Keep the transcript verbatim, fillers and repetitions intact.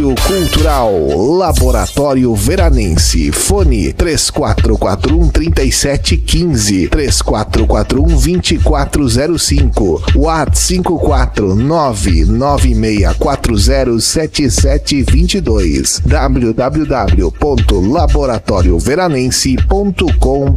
Centro Cultural Laboratório Veranense. Fone três quatro quatro um, três sete um cinco, três quatro quatro um, dois quatro zero cinco, WhatsApp cinco quatro nove nove seis quatro zero sete sete dois dois, w w w ponto laboratório veranense ponto com